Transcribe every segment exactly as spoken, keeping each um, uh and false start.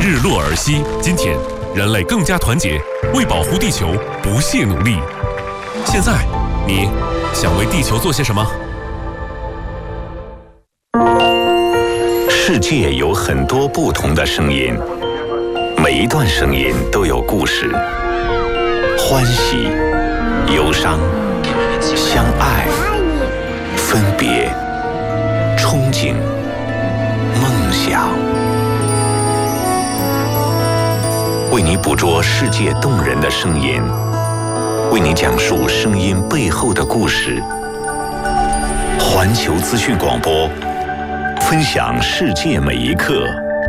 日落而息，今天人类更加团结，为保护地球不懈努力。现在，你想为地球做些什么？ 世界有很多不同的声音，每一段声音都有故事，欢喜、忧伤、相爱、分别、憧憬、梦想。为你捕捉世界动人的声音，为你讲述声音背后的故事。环球资讯广播，分享世界每一刻。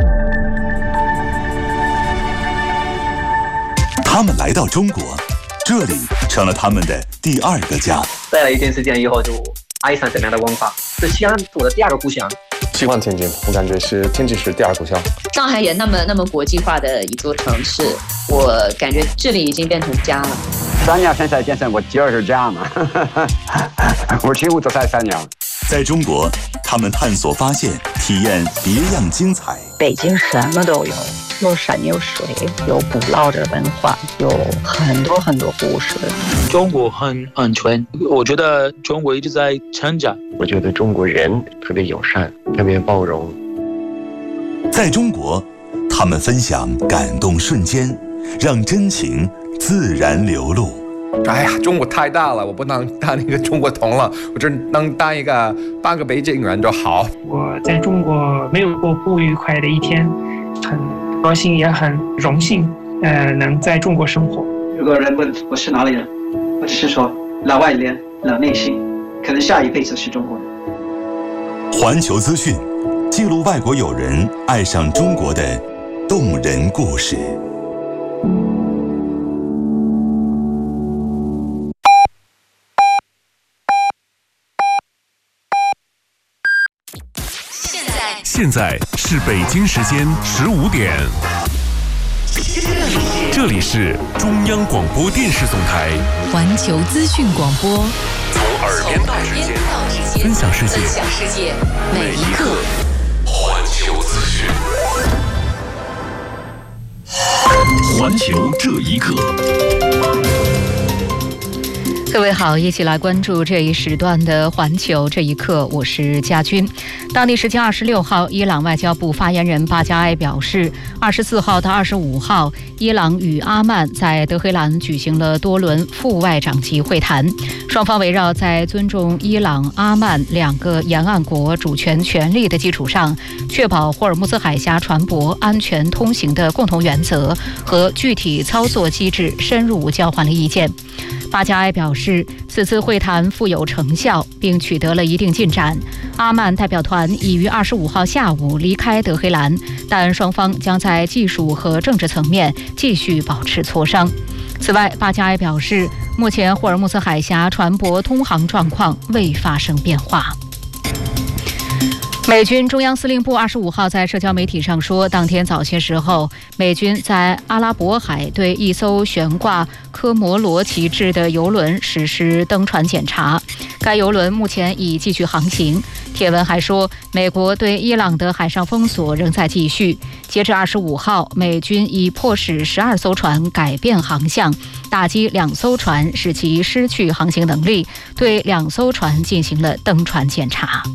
他们来到中国，这里成了他们的第二个家。 待了一段时间以后，就爱上这边的文化，是西安我的第二个故乡。 喜欢天津，我感觉是天津是第二故乡。 上海也那么那么国际化的一座城市，我感觉这里已经变成家了。 三年现在变成我第二个家嘛，我几乎都在三年。 在中国，他们探索发现，体验别样精彩。 北京什么都有，有山有水，有古老的文化，有很多很多故事。 中国很安全，我觉得中国一直在成长。 我觉得中国人特别友善，特别包容。 在中国，他们分享感动瞬间，让真情自然流露。 哎呀，中国太大了，我不能当一个中国通了，我只能当一个半个北京人就好。 我在中国没有过不愉快的一天，很高兴也很荣幸，呃，能在中国生活。 如果人问我是哪里人，我只是说老外脸老内心，可能下一辈子是中国人。 环球资讯记录外国友人爱上中国的动人故事。 现在是北京时间十五点，这里是中央广播电视总台环球资讯广播， 从耳边到指尖，分享世界，每一刻。环球资讯，环球这一刻。 各位好，一起来关注这一时段的环球这一刻，我是佳君。当地时间二十六号，伊朗外交部发言人巴加埃表示，二十四号到二十五号，伊朗与阿曼在德黑兰举行了多轮副外长级会谈，双方围绕在尊重伊朗、阿曼两个沿岸国主权权利的基础上，确保霍尔木兹海峡船舶安全通行的共同原则和具体操作机制深入交换了意见。巴加埃表示，此次会谈富有成效，并取得了一定进展。阿曼代表团已于二十五号下午离开德黑兰，但双方将在技术和政治层面继续保持磋商。此外，巴加埃表示，目前霍尔木兹海峡船舶通航状况未发生变化。美军中央司令部二十五号在社交媒体上说，当天早些时候，美军在阿拉伯海对一艘悬挂科摩罗旗帜的邮轮实施登船检查，该邮轮目前已继续航行。帖文还说，美国对伊朗的海上封锁仍在继续。截至二十五号，美军已迫使十二艘船改变航向，打击两艘船，使其失去航行能力，对两艘船进行了登船检查。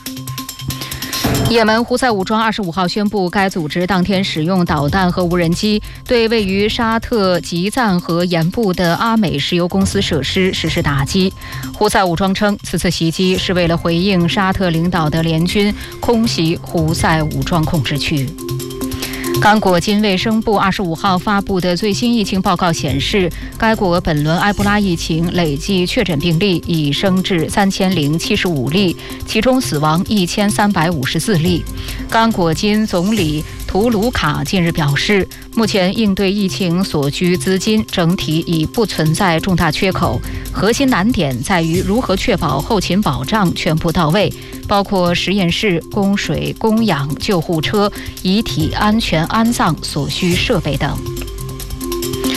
也门胡塞武装二十五号宣布，该组织当天使用导弹和无人机对位于沙特吉赞河沿部的阿美石油公司设施实施打击。胡塞武装称，此次袭击是为了回应沙特领导的联军空袭胡塞武装控制区。刚果金卫生部二十五号发布的最新疫情报告显示，该国本轮埃博拉疫情累计确诊病例已升至三千零七十五例，其中死亡一千三百五十四例。刚果金总理图卢卡近日表示，目前应对疫情所需资金整体已不存在重大缺口，核心难点在于如何确保后勤保障全部到位，包括实验室、供水、供氧、救护车、遗体安全安葬所需设备等。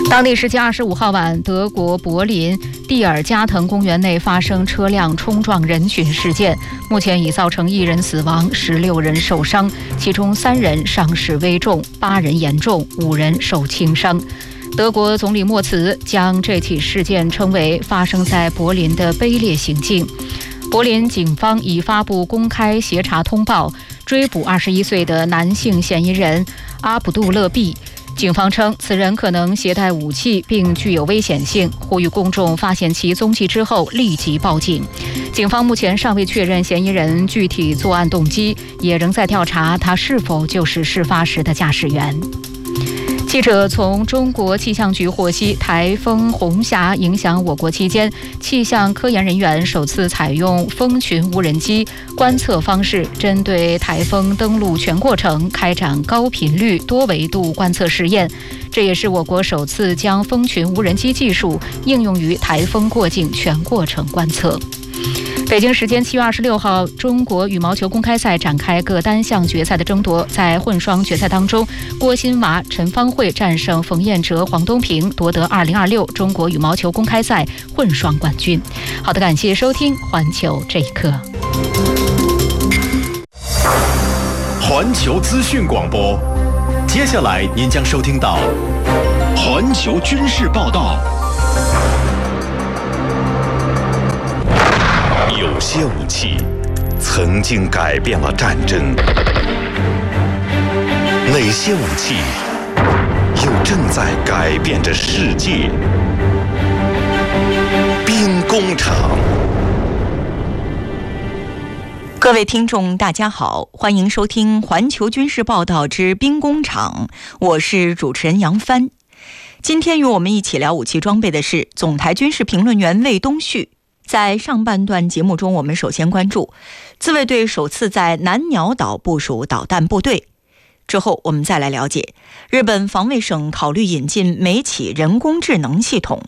当地时间二十五号晚，德国柏林蒂尔加滕公园内发生车辆冲撞人群事件，目前已造成一人死亡，十六人受伤，其中三人伤势危重，八人严重，五人受轻伤。德国总理默茨将这起事件称为发生在柏林的卑劣行径。柏林警方已发布公开协查通报，追捕二十一岁的男性嫌疑人阿卜杜勒毕。警方称，此人可能携带武器并具有危险性，呼吁公众发现其踪迹之后立即报警。警方目前尚未确认嫌疑人具体作案动机，也仍在调查他是否就是事发时的驾驶员。记者从中国气象局获悉，台风红霞影响我国期间，气象科研人员首次采用蜂群无人机观测方式，针对台风登陆全过程开展高频率多维度观测试验。这也是我国首次将蜂群无人机技术应用于台风过境全过程观测。北京时间七月二十六号，中国羽毛球公开赛展开各单项决赛的争夺。在混双决赛当中，郭欣娃、陈芳慧战胜冯彦哲、黄东萍，夺得二零二六中国羽毛球公开赛混双冠军。好的，感谢收听环球这一刻。 环球资讯广播，接下来您将收听到环球军事报道。 有些武器曾经改变了战争，哪些武器又正在改变着世界？兵工厂。 各位听众大家好，欢迎收听环球军事报道之兵工厂，我是主持人杨帆。今天与我们一起聊武器装备的是总台军事评论员魏东旭。在上半段节目中，我们首先关注自卫队首次在南鸟岛部署导弹部队，之后我们再来了解日本防卫省考虑引进美企人工智能系统。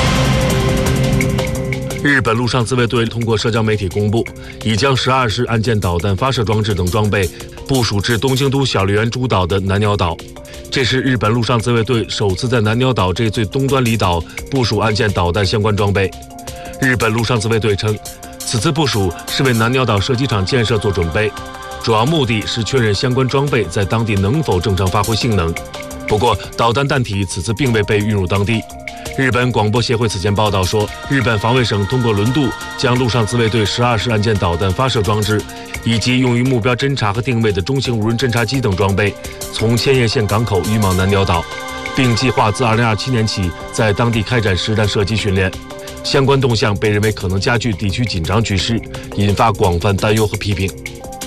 日本陆上自卫队通过社交媒体公布，已将十二式岸舰导弹发射装置等装备部署至东京都小笠原诸岛的南鸟岛。这是日本陆上自卫队首次在南鸟岛这最东端离岛部署岸舰导弹相关装备。日本陆上自卫队称，此次部署是为南鸟岛射击场建设做准备，主要目的是确认相关装备在当地能否正常发挥性能。不过，导弹弹体此次并未被运入当地。日本广播协会此前报道说，日本防卫省通过轮渡将陆上自卫队十二式岸舰导弹发射装置以及用于目标侦察和定位的中型无人侦察机等装备从千叶县港口运往南鸟岛，并计划自二零二七年起在当地开展实弹射击训练。相关动向被认为可能加剧地区紧张局势，引发广泛担忧和批评。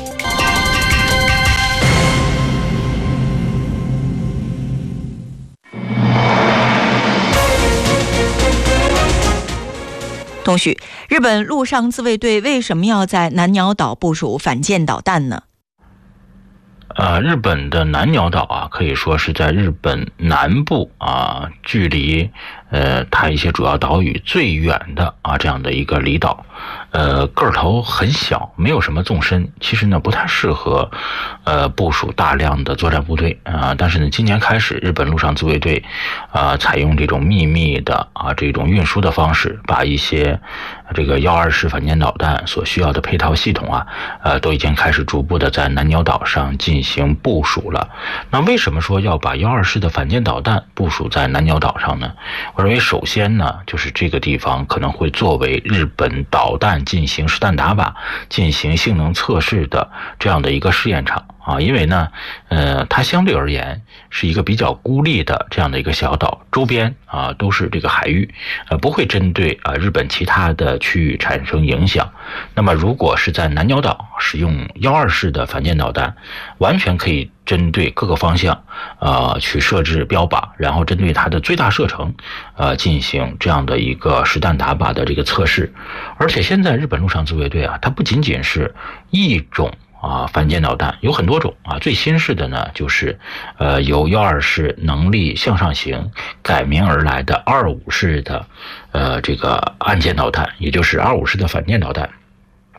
东旭，日本陆上自卫队为什么要在南鸟岛部署反舰导弹呢？ 呃，日本的南鸟岛啊，可以说是在日本南部啊，距离呃它一些主要岛屿最远的啊这样的一个离岛。呃，个头很小，没有什么纵深，其实呢不太适合呃部署大量的作战部队啊、呃。但是呢，今年开始，日本陆上自卫队啊、呃、采用这种秘密的啊这种运输的方式，把一些这个幺二式反舰导弹所需要的配套系统啊，呃都已经开始逐步的在南鸟岛上进行部署了。那为什么说要把幺二式的反舰导弹部署在南鸟岛上呢？我认为首先呢，就是这个地方可能会作为日本导弹进行实弹打靶、进行性能测试的这样的一个试验场啊，因为呢，呃，它相对而言是一个比较孤立的这样的一个小岛，周边啊都是这个海域，呃，不会针对啊日本其他的区域产生影响。那么，如果是在南鸟岛使用幺二式的反舰导弹，完全可以针对各个方向，呃，去设置标靶，然后针对它的最大射程，呃，进行这样的一个实弹打靶的这个测试。而且现在日本陆上自卫队啊，它不仅仅是一种啊反舰导弹，有很多种啊。最新式的呢，就是呃由幺二式能力向上型改名而来的二五式的呃这个岸舰导弹，也就是二五式的反舰导弹。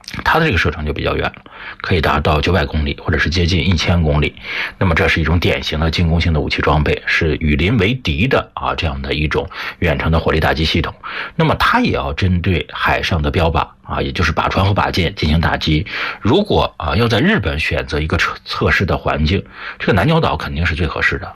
它的这个射程就比较远了，可以达到九百公里或者是接近一千公里。那么这是一种典型的进攻性的武器装备，是与邻为敌的啊这样的一种远程的火力打击系统。那么它也要针对海上的标靶啊，也就是靶船和靶舰进行打击。如果啊要在日本选择一个测测试的环境，这个南鸟岛肯定是最合适的。